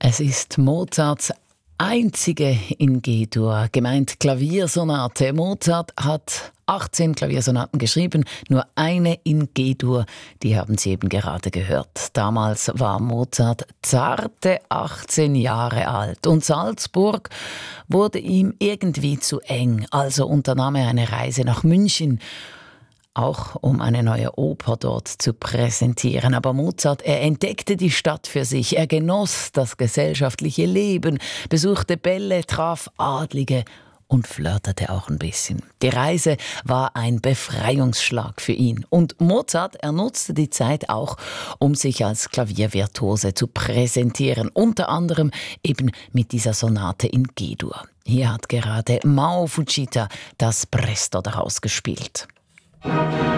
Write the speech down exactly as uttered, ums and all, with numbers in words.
Es ist Mozarts einzige in G-Dur, gemeint Klaviersonate. Mozart hat achtzehn Klaviersonaten geschrieben, nur eine in G-Dur, die haben Sie eben gerade gehört. Damals war Mozart zarte achtzehn Jahre alt und Salzburg wurde ihm irgendwie zu eng, also unternahm er eine Reise nach München, auch um eine neue Oper dort zu präsentieren. Aber Mozart, er entdeckte die Stadt für sich, er genoss das gesellschaftliche Leben, besuchte Bälle, traf Adlige und flirtete auch ein bisschen. Die Reise war ein Befreiungsschlag für ihn. Und Mozart, er nutzte die Zeit auch, um sich als Klaviervirtuose zu präsentieren. Unter anderem eben mit dieser Sonate in G-Dur. Hier hat gerade Mao Fujita das Presto daraus gespielt.